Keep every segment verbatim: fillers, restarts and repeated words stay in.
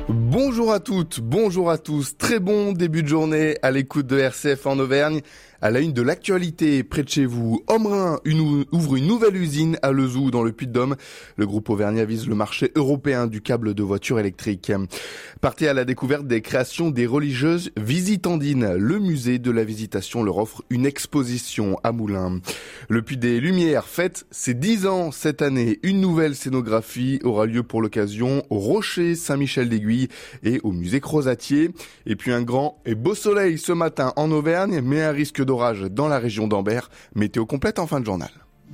Bonjour à toutes, bonjour à tous. Très bon début de journée à l'écoute de R C F en Auvergne. À la une de l'actualité, près de chez vous, Ombrun une, ouvre une nouvelle usine à Lezoux dans le Puy-de-Dôme. Le groupe auvergnat vise le marché européen du câble de voiture électrique. Partez à la découverte des créations des religieuses visitandines. Le musée de la visitation leur offre une exposition à Moulins. Le Puy des Lumières fête ses dix ans cette année. Une nouvelle scénographie aura lieu pour l'occasion au Rocher Saint-Michel-d'Aiguille et au musée Crozatier. Et puis un grand et beau soleil ce matin en Auvergne, mais un risque d'orage dans la région d'Ambert. Météo complète en fin de journal.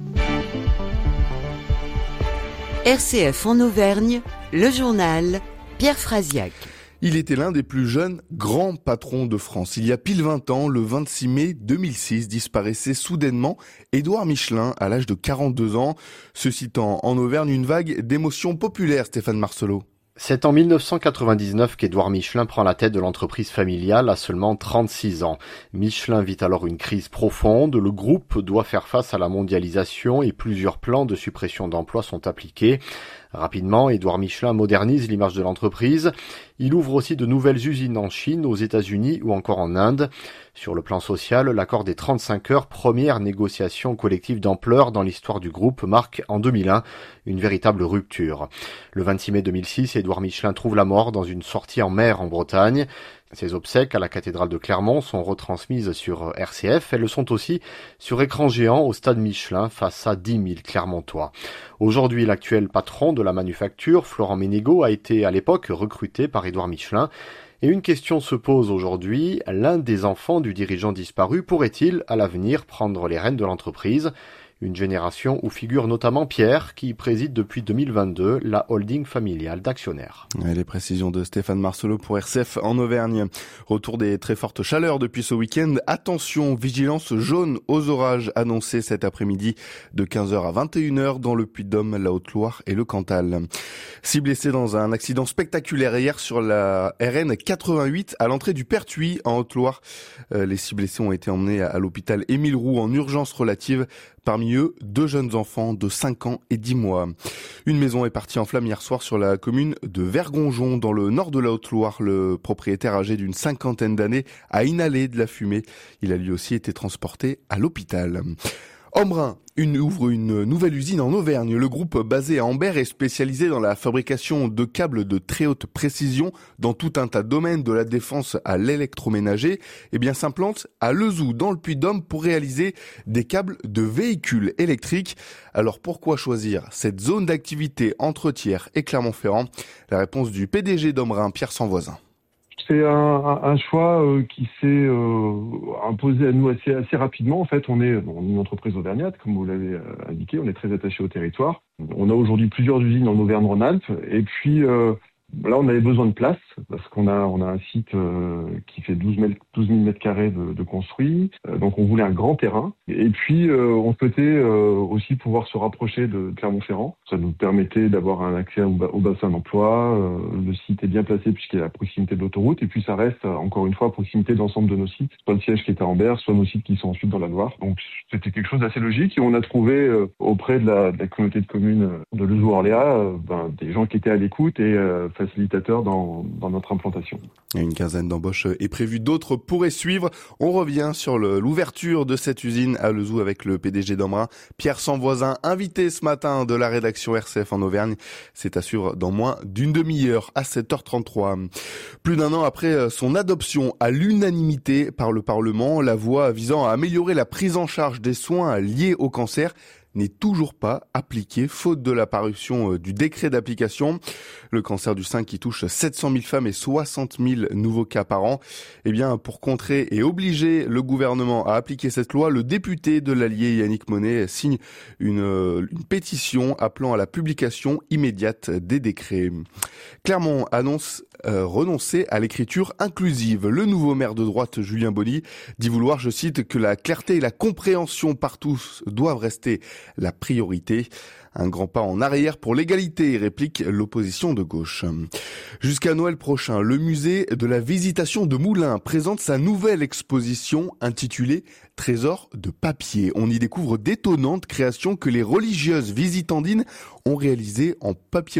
R C F en Auvergne, le journal Pierre Frasiac. Il était l'un des plus jeunes grands patrons de France. Il y a pile vingt ans, le vingt-six mai deux mille six, disparaissait soudainement Édouard Michelin à l'âge de quarante-deux ans, suscitant en Auvergne une vague d'émotions populaires, Stéphane Marcelot. C'est en mille neuf cent quatre-vingt-dix-neuf qu'Édouard Michelin prend la tête de l'entreprise familiale à seulement trente-six ans. Michelin vit alors une crise profonde. Le groupe doit faire face à la mondialisation et plusieurs plans de suppression d'emplois sont appliqués. Rapidement, Édouard Michelin modernise l'image de l'entreprise. Il ouvre aussi de nouvelles usines en Chine, aux États-Unis ou encore en Inde. Sur le plan social, l'accord des trente-cinq heures, première négociation collective d'ampleur dans l'histoire du groupe, marque en deux mille un une véritable rupture. Le vingt-six mai deux mille six, Édouard Michelin trouve la mort dans une sortie en mer en Bretagne. Ses obsèques à la cathédrale de Clermont sont retransmises sur R C F. Elles le sont aussi sur écran géant au stade Michelin face à dix mille Clermontois. Aujourd'hui, l'actuel patron de la manufacture, Florent Ménégo, a été à l'époque recruté par Édouard Michelin. Et une question se pose aujourd'hui, l'un des enfants du dirigeant disparu pourrait-il à l'avenir prendre les rênes de l'entreprise ? Une génération où figure notamment Pierre, qui préside depuis deux mille vingt-deux la holding familiale d'actionnaires. Et les précisions de Stéphane Marcelot pour R C F en Auvergne. Retour des très fortes chaleurs depuis ce week-end. Attention, vigilance jaune aux orages annoncés cet après-midi de quinze heures à vingt et une heures dans le Puy-de-Dôme, la Haute-Loire et le Cantal. Six blessés dans un accident spectaculaire hier sur la R N quatre-vingt-huit à l'entrée du Pertuis en Haute-Loire. Les six blessés ont été emmenés à l'hôpital Émile Roux en urgence relative. Parmi eux, deux jeunes enfants de cinq ans et dix mois. Une maison est partie en flammes hier soir sur la commune de Vergonjon, dans le nord de la Haute-Loire. Le propriétaire âgé d'une cinquantaine d'années a inhalé de la fumée. Il a lui aussi été transporté à l'hôpital. Ombrun une, ouvre une nouvelle usine en Auvergne. Le groupe basé à Ambert est spécialisé dans la fabrication de câbles de très haute précision dans tout un tas de domaines, de la défense à l'électroménager. Et bien s'implante à Lezoux dans le Puy-de-Dôme pour réaliser des câbles de véhicules électriques. Alors pourquoi choisir cette zone d'activité entre Thiers et Clermont-Ferrand ? La réponse du P D G d'Ombrun, Pierre Sanvoisin. C'est un, un, un choix euh, qui s'est euh, imposé à nous assez, assez rapidement. En fait, on est bon, une entreprise auvergnate, comme vous l'avez euh, indiqué. On est très attaché au territoire. On a aujourd'hui plusieurs usines en Auvergne-Rhône-Alpes. Et puis euh, là, on avait besoin de place parce qu'on a, on a un site euh, qui fait douze mille mètres carrés de, de construit. Euh, donc, on voulait un grand terrain. Et puis, euh, on souhaitait euh, aussi pouvoir se rapprocher de Clermont-Ferrand. Ça nous permettait d'avoir un accès au, au bassin d'emploi. Euh, le site est bien placé puisqu'il est à proximité de l'autoroute. Et puis, ça reste, encore une fois, à proximité de l'ensemble de nos sites. Soit le siège qui est à Ambert, soit nos sites qui sont ensuite dans la Loire. Donc, c'était quelque chose d'assez logique. Et on a trouvé euh, auprès de la, de la communauté de communes de Lezoux-Orléans euh, ben, des gens qui étaient à l'écoute et euh, facilitateurs dans, dans notre implantation. Et une quinzaine d'embauches est prévue, d'autres pourraient suivre. On revient sur le, l'ouverture de cette usine à Lezoux avec le P D G d'Ombrun, Pierre Sanvoisin, invité ce matin de la rédaction R C F en Auvergne. C'est à suivre dans moins d'une demi-heure à sept heures trente-trois. Plus d'un an après son adoption à l'unanimité par le Parlement, la voie visant à améliorer la prise en charge des soins liés au cancer n'est toujours pas appliquée, faute de la parution du décret d'application. Le cancer du sein qui touche sept cent mille femmes et soixante mille nouveaux cas par an. Eh bien, pour contrer et obliger le gouvernement à appliquer cette loi, le député de l'Allier, Yannick Monet, signe une, une pétition appelant à la publication immédiate des décrets. Clermont annonce euh, renoncer à l'écriture inclusive. Le nouveau maire de droite, Julien Bonny, dit vouloir, je cite, que la clarté et la compréhension par tous doivent rester la priorité. Un grand pas en arrière pour l'égalité, réplique l'opposition de gauche. Jusqu'à Noël prochain, le musée de la Visitation de Moulins présente sa nouvelle exposition intitulée Trésors de papier. On y découvre d'étonnantes créations que les religieuses visitandines ont réalisées en papier